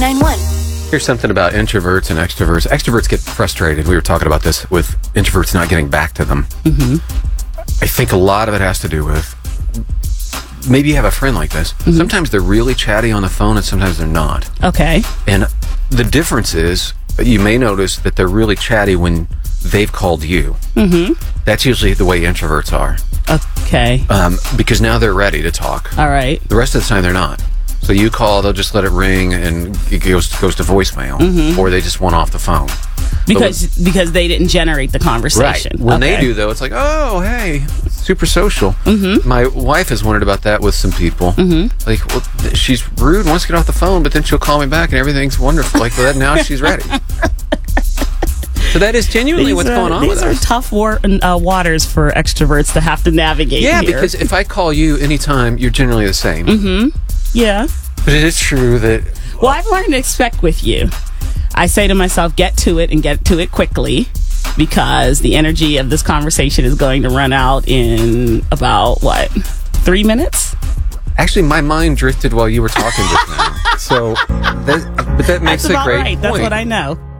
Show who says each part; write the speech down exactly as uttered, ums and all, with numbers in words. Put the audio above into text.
Speaker 1: nine one.
Speaker 2: Here's something about introverts and extroverts. Extroverts get frustrated. We were talking about this with introverts not getting back to them. Mm-hmm. I think a lot of it has to do with maybe you have a friend like this. Mm-hmm. Sometimes they're really chatty on the phone and sometimes they're not.
Speaker 3: Okay.
Speaker 2: And the difference is you may notice that they're really chatty when they've called you. Mm-hmm. That's usually the way introverts are.
Speaker 3: Okay.
Speaker 2: Um, because now they're ready to talk.
Speaker 3: All right.
Speaker 2: The rest of the time they're not. So you call, they'll just let it ring and it goes goes to voicemail, mm-hmm. or they just want off the phone.
Speaker 3: Because when, because they didn't generate the conversation.
Speaker 2: Right. When
Speaker 3: okay.
Speaker 2: they do, though, it's like, oh, hey, super social. Mm-hmm. My wife has wondered about that with some people. Mm-hmm. Like, well, she's rude, wants to get off the phone, but then she'll call me back and everything's wonderful. Like, well, now she's ready. So that is genuinely
Speaker 3: these
Speaker 2: what's
Speaker 3: are,
Speaker 2: going on
Speaker 3: these
Speaker 2: with
Speaker 3: are
Speaker 2: us.
Speaker 3: tough war, uh, waters for extroverts to have to navigate.
Speaker 2: Yeah,
Speaker 3: here.
Speaker 2: because if I call you anytime, you're generally the same.
Speaker 3: Mm-hmm. Yeah.
Speaker 2: But it is true that...
Speaker 3: Well, I've learned to expect with you. I say to myself, get to it and get to it quickly, because the energy of this conversation is going to run out in about, what, three minutes?
Speaker 2: Actually, my mind drifted while you were talking just now. So, that, but that makes
Speaker 3: That's
Speaker 2: a
Speaker 3: about
Speaker 2: great
Speaker 3: right.
Speaker 2: point.
Speaker 3: That's what I know.